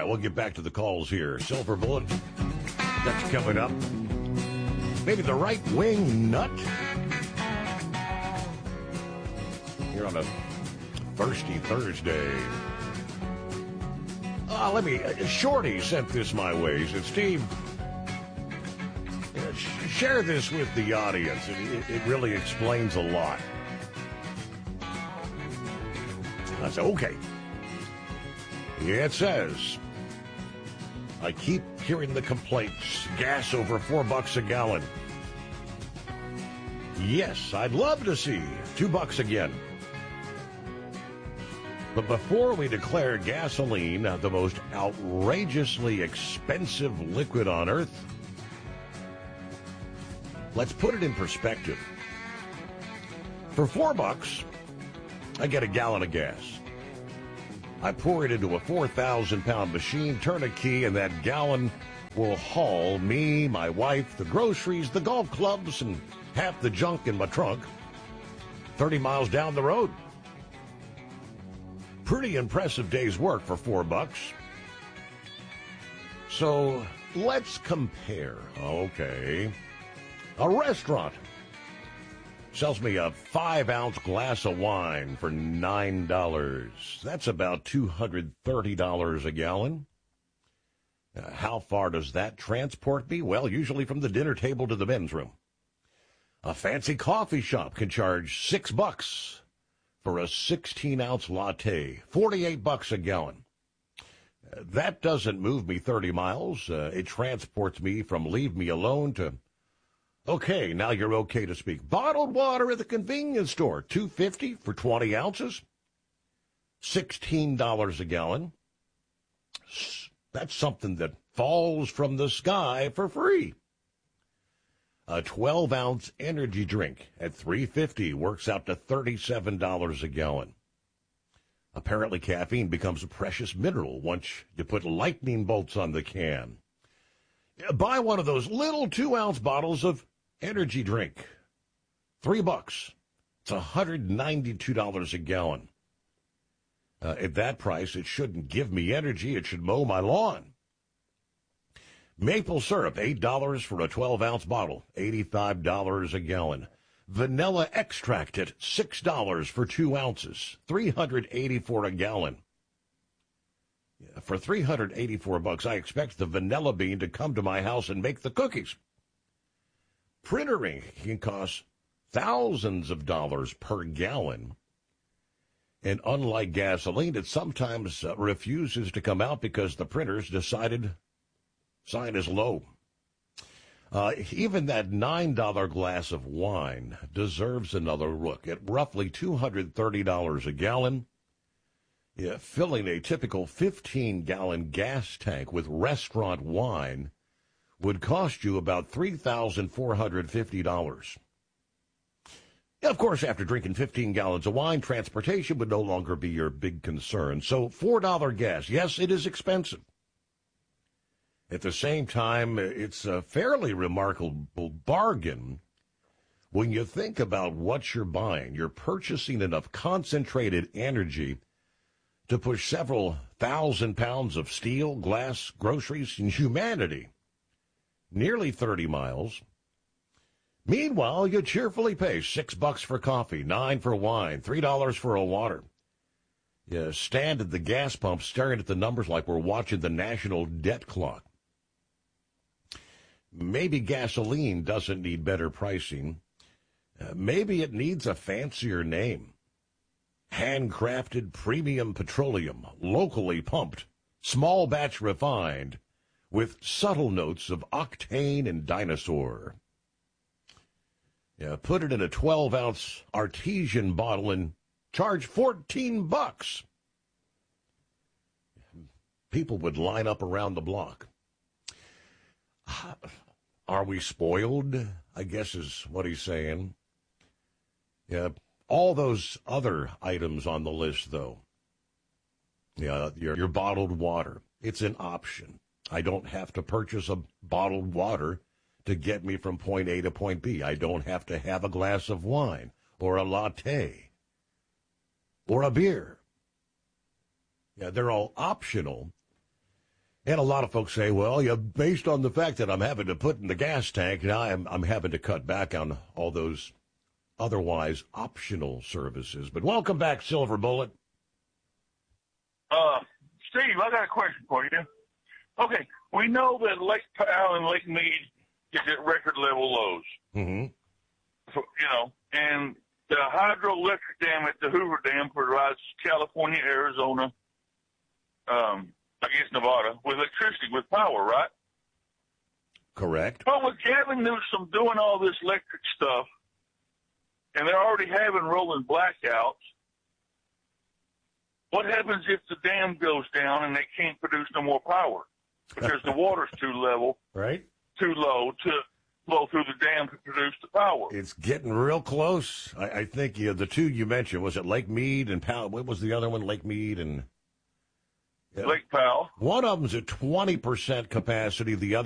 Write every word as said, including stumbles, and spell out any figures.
we'll get back to the calls here. Silver Bullet, that's coming up. Maybe the right wing nut. Here on a thirsty Thursday. Uh, let me, uh, Shorty sent this my way. He said, Steve, uh, sh- share this with the audience. It, it, it really explains a lot. I said, okay. Yeah, it says, I keep hearing the complaints. Gas over four bucks a gallon. Yes, I'd love to see two bucks again. But before we declare gasoline the most outrageously expensive liquid on earth, let's put it in perspective. For four bucks, I get a gallon of gas. I pour it into a four thousand pound machine, turn a key, and that gallon will haul me, my wife, the groceries, the golf clubs, and half the junk in my trunk thirty miles down the road. Pretty impressive day's work for four bucks. So let's compare. Okay. A restaurant sells me a five-ounce glass of wine for nine dollars. That's about two hundred thirty dollars a gallon. Uh, how far does that transport me? Well, usually from the dinner table to the men's room. A fancy coffee shop can charge six bucks for a sixteen-ounce latte, forty-eight bucks a gallon. Uh, that doesn't move me thirty miles. Uh, it transports me from leave me alone to, okay, now you're okay to speak. Bottled water at the convenience store, two fifty for twenty ounces, sixteen dollars a gallon. That's something that falls from the sky for free. A twelve-ounce energy drink at three fifty works out to thirty-seven dollars a gallon. Apparently, caffeine becomes a precious mineral once you put lightning bolts on the can. Buy one of those little two-ounce bottles of energy drink. Three bucks. It's one hundred ninety-two dollars a gallon. Uh, at that price, it shouldn't give me energy. It should mow my lawn. Maple syrup, eight dollars for a twelve-ounce bottle, eighty-five dollars a gallon. Vanilla extract at six dollars for two ounces, three hundred eighty-four dollars a gallon. Yeah, for three hundred eighty-four bucks, I expect the vanilla bean to come to my house and make the cookies. Printer ink can cost thousands of dollars per gallon. And unlike gasoline, it sometimes uh, refuses to come out because the printers decided sign is low. Uh, even that nine dollar glass of wine deserves another look. At roughly two hundred thirty dollars a gallon, yeah, filling a typical fifteen gallon gas tank with restaurant wine would cost you about three thousand four hundred fifty dollars. Of course, after drinking fifteen gallons of wine, transportation would no longer be your big concern. So four dollar gas, yes, it is expensive. At the same time, it's a fairly remarkable bargain when you think about what you're buying. You're purchasing enough concentrated energy to push several thousand pounds of steel, glass, groceries, and humanity nearly thirty miles. Meanwhile, you cheerfully pay six bucks for coffee, nine for wine, three dollars for a water. You stand at the gas pump staring at the numbers like we're watching the national debt clock. Maybe gasoline doesn't need better pricing. Uh, maybe it needs a fancier name. Handcrafted premium petroleum, locally pumped, small batch refined, with subtle notes of octane and dinosaur. Yeah, put it in a twelve-ounce artesian bottle and charge fourteen bucks. People would line up around the block. Are we spoiled? I guess is what he's saying. Yeah, all those other items on the list, though. Yeah, your, your bottled water. It's an option. I don't have to purchase a bottled water to get me from point A to point B. I don't have to have a glass of wine or a latte or a beer. Yeah, they're all optional. And a lot of folks say, well, yeah, based on the fact that I'm having to put in the gas tank, now I'm, I'm having to cut back on all those otherwise optional services. But welcome back, Silver Bullet. Uh, Steve, I got a question for you. Okay, we know that Lake Powell and Lake Mead is at record level lows. Mm-hmm. So, you know, and the hydroelectric dam at the Hoover Dam provides California, Arizona, um, I guess Nevada, with electricity, with power, right? Correct. But with Gavin Newsom doing all this electric stuff, and they're already having rolling blackouts, what happens if the dam goes down and they can't produce no more power because the water's too level, right? Too low to flow through the dam to produce the power? It's getting real close. I, I think you know, the two you mentioned, was it Lake Mead and Powell? What was the other one? Lake Mead and yeah. Lake Powell. One of them's at twenty percent capacity. The other